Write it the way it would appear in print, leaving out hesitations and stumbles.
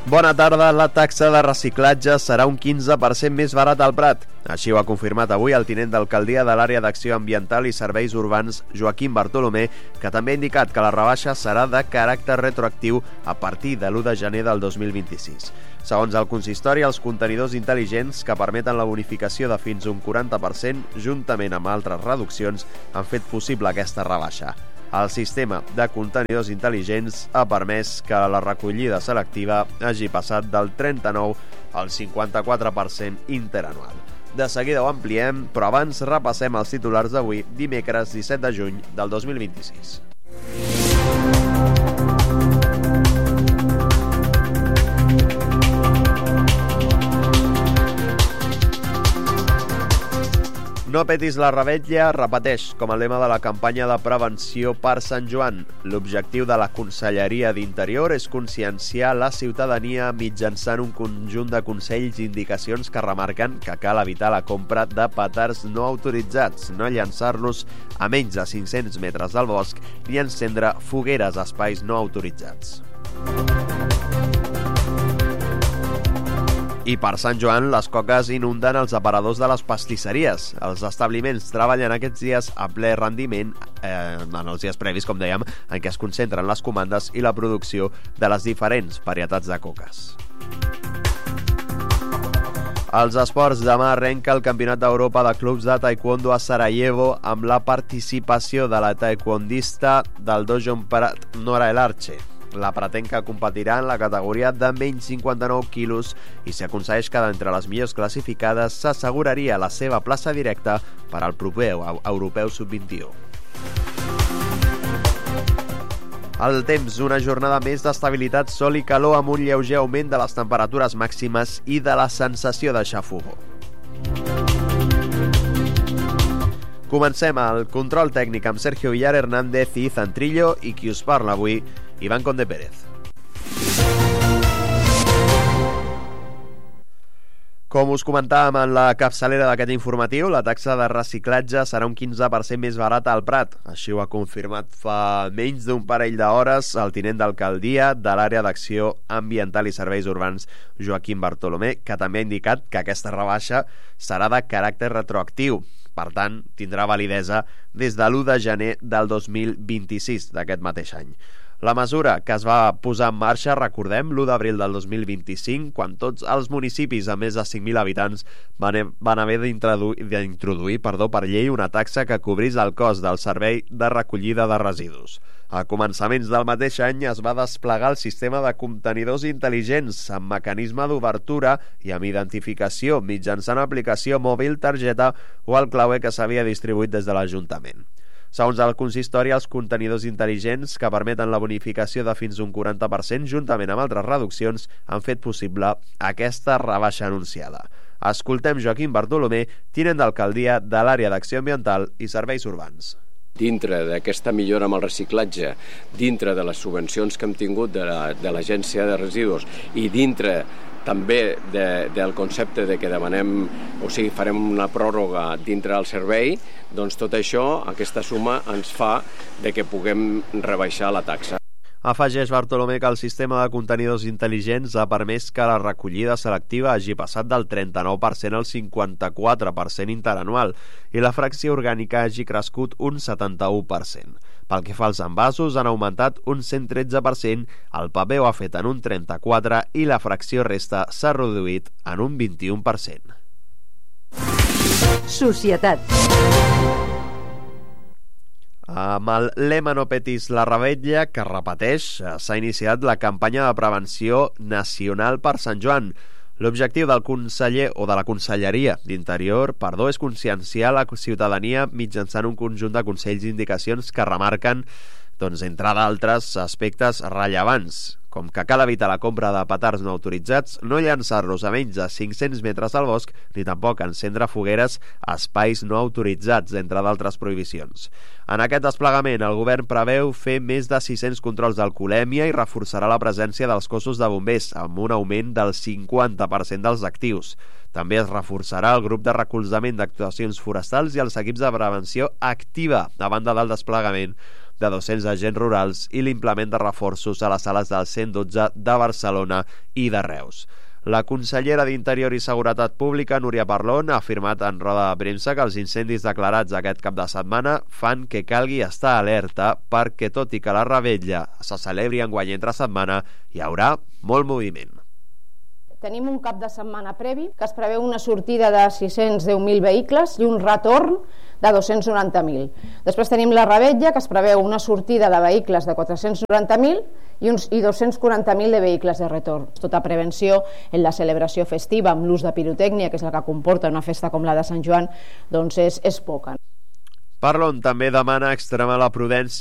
Bona tarda. La taxa de reciclatge serà un 15% més barat al Prat. Així ho ha confirmat avui el tinent d'alcaldia de l'Àrea d'Acció Ambiental i Serveis Urbans, Joaquim Bartolomé, que també ha indicat que la rebaixa serà de caràcter retroactiu a partir de l'1 de gener del 2026. Segons el consistori, els contenidors intel·ligents que permeten la bonificació de fins un 40%, juntament amb altres reduccions, han fet possible aquesta rebaixa. El sistema de contenidors intel·ligents ha permès que la recollida selectiva hagi passat del 39 al 54% interanual. De seguida ho ampliem, però abans repassem els titulars d'avui, dimecres 17 de juny del 2026. No petis la revetlla, repeteix com a lema de la campanya de prevenció per Sant Joan. L'objectiu de la Conselleria d'Interior és conscienciar la ciutadania mitjançant un conjunt de consells i indicacions que remarquen que cal evitar la compra de petards no autoritzats, no llançar-los a menys de 500 metres del bosc ni encendre fogueres a espais no autoritzats. I per Sant Joan, les coques inunden els aparadors de les pastisseries. Els establiments treballen aquests dies a ple rendiment, en els dies previs, com dèiem, en què es concentren les comandes i la producció de les diferents varietats de coques. Als esports, demà arrenca el Campionat d'Europa de Clubs de Taekwondo a Sarajevo amb la participació de la taekwondista del Dojo Prat, Nora Elarche. La pratenca competirà en la categoria de menys 59 quilos i si aconsegueix quedar entre les millors classificades s'asseguraria la seva plaça directa per al proper Europeu Sub-21. El temps, una jornada més d'estabilitat, sol i calor amb un lleuger augment de les temperatures màximes i de la sensació de xafogor. Comencem el control tècnic amb Sergio Villar Hernández i Zantrillo i qui us parla avui, Iván Conde Pérez. Com us comentàvem en la capçalera d'aquest informatiu, la taxa de reciclatge serà un 15% més barata al Prat. Així ho ha confirmat fa menys d'un parell d'hores el tinent d'alcaldia de l'Àrea d'Acció Ambiental i Serveis Urbans, Joaquim Bartolomé, que també ha indicat que aquesta rebaixa serà de caràcter retroactiu. Per tant, tindrà validesa des de l'1 de gener del 2026 d'aquest mateix any. La mesura que es va posar en marxa, recordem, l'1 d'abril del 2025, quan tots els municipis amb més de 5.000 habitants van haver d'introduir per llei una taxa que cobrís el cost del servei de recollida de residus. A començaments del mateix any es va desplegar el sistema de contenidors intel·ligents amb mecanisme d'obertura i amb identificació mitjançant aplicació mòbil, targeta o el clauer que s'havia distribuït des de l'Ajuntament. Segons el consistori, els contenidors intel·ligents que permeten la bonificació de fins un 40%, juntament amb altres reduccions, han fet possible aquesta rebaixa anunciada. Escoltem Joaquim Bartolomé, tinent d'alcaldia de l'Àrea d'Acció Ambiental i Serveis Urbans. Dintre d'aquesta millora amb el reciclatge, dintre de les subvencions que hem tingut de l'Agència de Residus i dintre també del concepte de que demanem, o sigui, farem una pròrroga dintre del servei, doncs tot això, aquesta suma, ens fa de que puguem rebaixar la taxa. Afegeix Bartolomé que el sistema de contenidors intel·ligents ha permès que la recollida selectiva hagi passat del 39% al 54% interanual i la fracció orgànica hagi crescut un 71%. Pel que fa als envasos, han augmentat un 113%, el paper ho ha fet en un 34% i la fracció resta s'ha reduït en un 21%. Societat. Amb el lema No petis la revetlla, que repeteix, s'ha iniciat la campanya de prevenció nacional per Sant Joan. L'objectiu del conseller o de la Conselleria d'Interior, és conscienciar la ciutadania mitjançant un conjunt de consells i indicacions que remarquen, entre d'altres aspectes rellevants, com que cal evitar la compra de petards no autoritzats, no llançar-los a menys de 500 metres del bosc, ni tampoc encendre fogueres a espais no autoritzats, entre d'altres prohibicions. En aquest desplegament, el govern preveu fer més de 600 controls d'alcoholèmia i reforçarà la presència dels cossos de bombers, amb un augment del 50% dels actius. També es reforçarà el grup de recolzament d'actuacions forestals i els equips de prevenció activa a banda del desplegament de 200 agents rurals i l'implement de reforços a les sales del 112 de Barcelona i de Reus. La consellera d'Interior i Seguretat Pública, Núria Parlon, ha afirmat en roda de premsa que els incendis declarats aquest cap de setmana fan que calgui estar alerta perquè, tot i que la revetlla se celebri enguany entre setmana, hi haurà molt moviment. Tenim un cap de setmana previ que es preveu una sortida de 610.000 vehicles i un retorn de 290.000. Després tenim la revetlla, que es preveu una sortida de vehicles de 490.000 i 240.000 de vehicles de retorn. Tota prevenció en la celebració festiva amb l'ús de pirotècnia, que és el que comporta una festa com la de Sant Joan, doncs és poca. Parlon també demana extremar la prudència